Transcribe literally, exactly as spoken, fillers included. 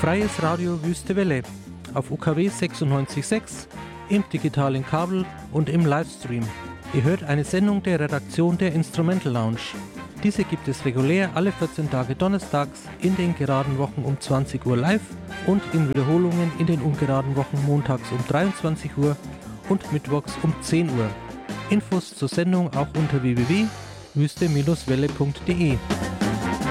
Freies Radio Wüste Welle auf U K W sechsundneunzig Komma sechs, im digitalen Kabel und im Livestream. Ihr hört eine Sendung der Redaktion der Instrumental Lounge. Diese gibt es regulär alle vierzehn Tage donnerstags in den geraden Wochen um zwanzig Uhr live und in Wiederholungen in den ungeraden Wochen montags um dreiundzwanzig Uhr und mittwochs um zehn Uhr. Infos zur Sendung auch unter w w w punkt wüste Bindestrich welle punkt de.